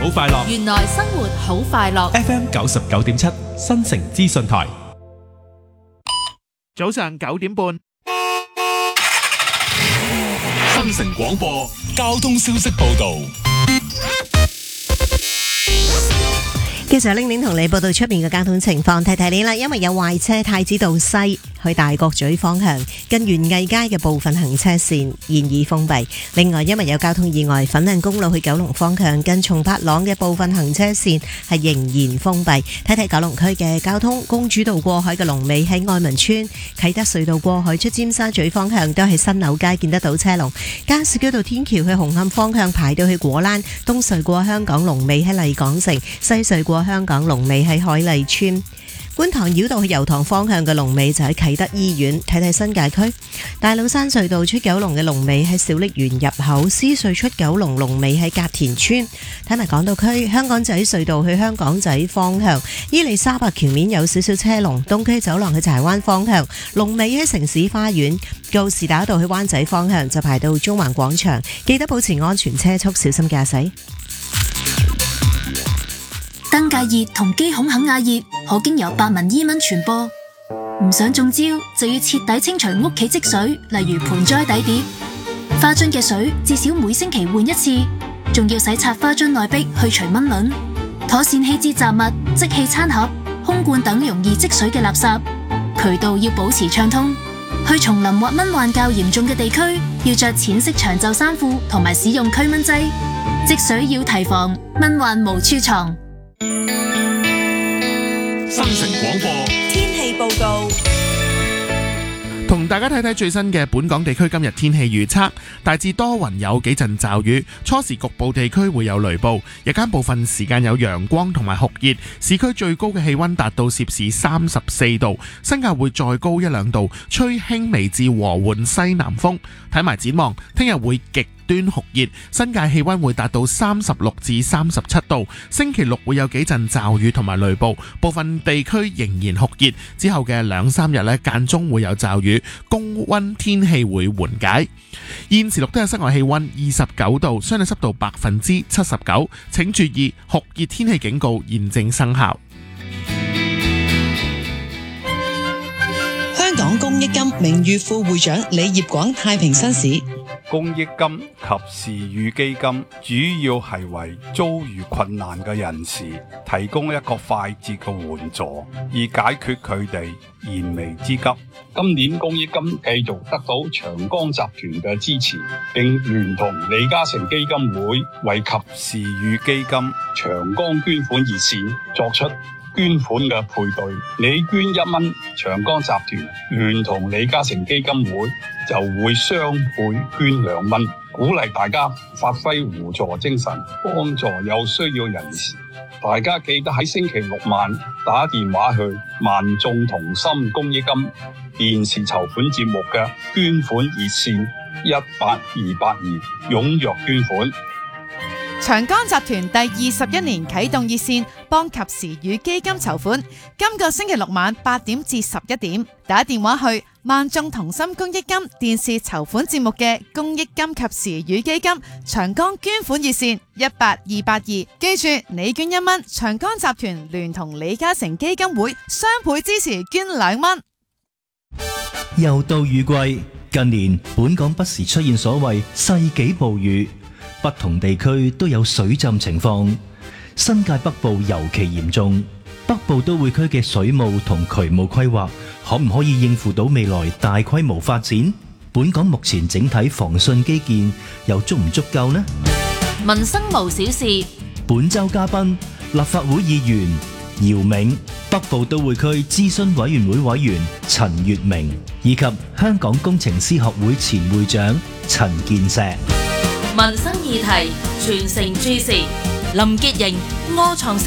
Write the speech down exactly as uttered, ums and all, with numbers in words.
好快樂。 原來生活好快樂。 F M 九十九點七新城資訊台， 早上九點半， 新城廣播交通消息報道。 繼續拎拎同你報道出面嘅交通情況，提提你啦，因為有壞車，太子道西去大角咀方向近園藝街嘅部分行車線現已封閉。另外，因為有交通意外，粉嶺公路去九龍方向近松柏塱嘅部分行車線係仍然封閉。睇睇九龍區嘅交通，公主道過海嘅龍尾喺愛民村，啟德隧道過海出尖沙咀方向都係新樓街見得到車龍。加士居道天橋去紅磡方向排到去果欄，東隧過香港龍尾喺麗港城，西隧過香港龍尾喺海麗村。觀塘繞道去油塘方向嘅龍尾就喺啟德醫院。睇睇新界區，大老山隧道出九龍嘅龍尾喺小瀝源入口，獅隧出九龍龍尾喺隔田村。睇埋港島區，香港仔隧道去香港仔方向，伊利沙伯橋面有少少車龍，東區走廊去柴灣方向龍尾喺城市花園，告士打道去灣仔方向就排到中環廣場。記得保持安全車速，小心駕駛。 登革熱同肌孔肯亞熱可經由白紋伊蚊傳播，唔想中招就要徹底清除屋企積水，例如盆栽底碟、花樽嘅水，至少每星期換一次，仲要洗刷花樽內壁去除蚊卵，妥善棄置雜物、即棄餐盒、空罐等容易積水嘅垃圾，渠道要保持暢通。去叢林或蚊患較嚴重嘅地區，要着淺色長袖衫褲同埋使用驅蚊劑，積水要提防，蚊患無處藏。 新城廣播天氣報告， 同大家睇睇最新嘅本港地區今日天氣預測，大致多雲，有幾陣驟雨，初時局部地區會有雷暴，日間部分時間有陽光同埋酷熱，市區最高嘅氣溫達到攝氏三十四度，新界會再高一兩度，吹輕微至和緩西南風。睇埋展望，聽日會極端酷熱，新界氣溫會達到三十六至三十七度，星期六會有幾陣驟雨同埋雷暴，部分地區仍然酷熱，之後嘅兩三日呢間中會有驟雨，高溫天氣會緩解。現時錄得嘅室外氣溫二十九度，相對濕度百分之七十九，請注意酷熱天氣警告現正生效。 香港公益金名譽副會長李業廣太平紳士。 公益金及時雨基金主要係為遭遇困難嘅人士提供一個快捷嘅援助，以解決佢哋燃眉之急。 今年公益金繼續得到長江集團嘅支持，並聯同李嘉誠基金會為及時雨基金長江捐款熱線作出捐款嘅配對，你捐一蚊，長江集團聯同李嘉誠基金會就會雙倍捐兩蚊，鼓勵大家發揮互助精神，幫助有需要人士。大家記得喺星期六晚打電話去萬眾同心公益金電視籌款節目嘅捐款熱線一八二八二，踴躍捐款。 長江集團第二十一年啟動熱線，幫及時雨基金籌款。今個星期六晚八點至十一點，打電話去萬眾同心公益金電視籌款節目嘅公益金及時雨基金長江捐款熱線一八二八二。記住，你捐一蚊，長江集團聯同李嘉誠基金會雙倍支持捐兩蚊。 又到雨季，近年本港不時出現所謂世紀暴雨。不同地區都有水浸情況，新界北部尤其嚴重。北部都會區嘅水務同渠務規劃，可唔可以應付到未來大規模發展？本港目前整體防汛基建又足唔足夠呢？ 民生無小事。 本周嘉賓，立法會議員姚銘，北部都會區諮詢委員會委員陳月明，以及香港工程師學會前會長陳健碩。 民生議題，全城注視。林潔瑩、柯創